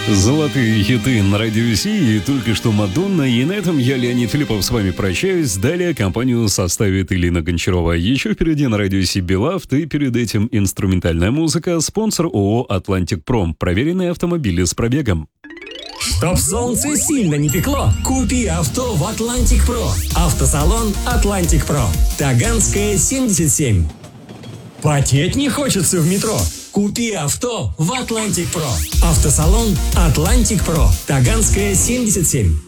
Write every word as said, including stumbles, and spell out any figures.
Золотые хиты на радио Си, и только что Мадонна. И на этом я, Леонид Филиппов, с вами прощаюсь. Далее компанию составит Элина Гончарова. Еще впереди на радио Си Белавт, и перед этим инструментальная музыка. Спонсор ООО «Атлантик Пром». Проверенные автомобили с пробегом. Чтоб солнце сильно не пекло, купи авто в Атлантик Про. Автосалон Атлантик Про. Таганская, семьдесят семь. Потеть не хочется в метро? Купи авто в Атлантик Про. Автосалон Атлантик Про. Таганская, семьдесят семь.